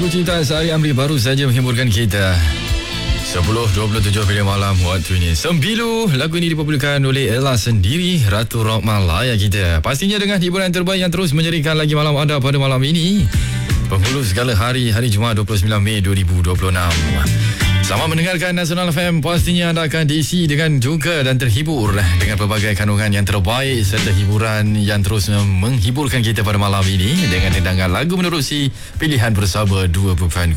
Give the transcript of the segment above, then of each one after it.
Lagu cinta Sari Amri baru saja menghiburkan kita. 10.27 pilihan malam waktu ini. Sembilu, lagu ini dipopularkan oleh Ella sendiri, Ratu Rock Malaya kita. Pastinya dengan hiburan terbaik yang terus menjadikan lagi malam anda pada malam ini. Penghulu segala hari Jumaat 29 Mei 2026. Selamat mendengarkan Nasional FM. Pastinya anda akan diisi dengan juga dan terhibur dengan pelbagai kandungan yang terbaik serta hiburan yang terus menghiburkan kita pada malam ini dengan tendangan lagu menerusi pilihan bersama 2.0.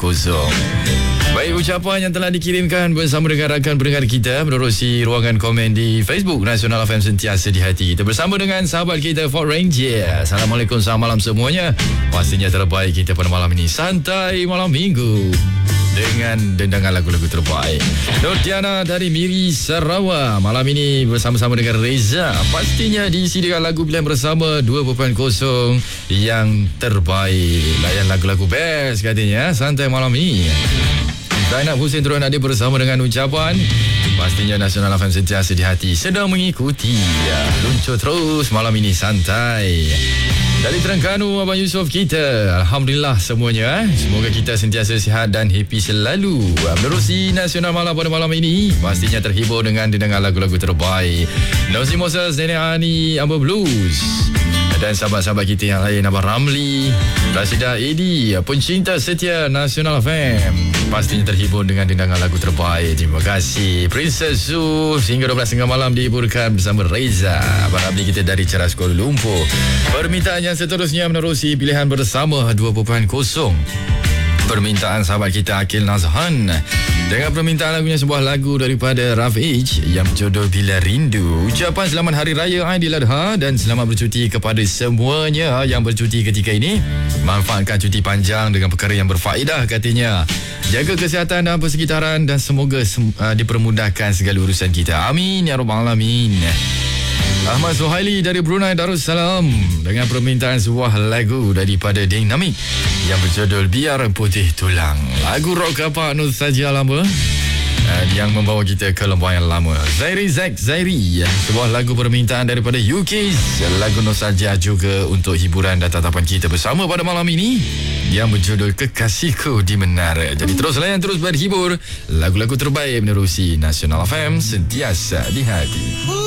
Baik, ucapan yang telah dikirimkan bersama dengan rakan pendengar kita menerusi ruangan komen di Facebook Nasional FM sentiasa di hati kita bersama dengan sahabat kita Ford Ranger. Assalamualaikum, selamat malam semuanya. Pastinya terbaik kita pada malam ini, santai malam minggu dengan dendangan lagu-lagu terbaik. Nur Diana dari Miri Sarawak malam ini bersama-sama dengan Reza. Pastinya diisi dengan lagu pilihan bersama 2.0 yang terbaik. Layan lagu-lagu best katanya, santai malam ini. Zainab Hussein terus hadir bersama dengan ucapan pastinya Nasional FM sentiasa di hati sedang mengikuti. Luncur terus malam ini santai. Dari Terengganu, Abang Yusof kita, alhamdulillah semuanya. Semoga kita sentiasa sihat dan happy selalu. Menerusi Nasional Malam pada malam ini, pastinya terhibur dengan lagu-lagu terbaik. Nozi Moses, Nenek Ani, Amber Blues. Dan sahabat-sahabat kita yang lain, Abang Ramli, Rasidah Edi, pencinta setia Nasional FM. Pastinya terhibur dengan dendangan lagu terbaik. Terima kasih. Princess Su hingga 12.30 malam dihiburkan bersama Reza. Abang Ramli kita dari Ceras Kuala Lumpur. Permintaan yang seterusnya menerusi pilihan bersama 2.0. Permintaan sahabat kita Akil Nazhan dengan permintaan lagunya sebuah lagu daripada Rafiq yang berjudul Bila Rindu. Ucapan selamat Hari Raya Aidiladha dan selamat bercuti kepada semuanya yang bercuti ketika ini. Manfaatkan cuti panjang dengan perkara yang berfaedah katanya. Jaga kesihatan dan persekitaran dan semoga dipermudahkan segala urusan kita. Amin ya rabbal alamin. Ahmad Suhaili dari Brunei Darussalam dengan permintaan sebuah lagu daripada Dynamic yang berjudul Biar Putih Tulang. Lagu rock apa nostalgia lama yang membawa kita ke lembah yang lama. Zairi, sebuah lagu permintaan daripada UK, lagu nostalgia juga untuk hiburan dan tatapan kita bersama pada malam ini yang berjudul Kekasihku di Menara. Jadi terus layan, terus berhibur. Lagu-lagu terbaik menerusi Nasional FM sentiasa di hati.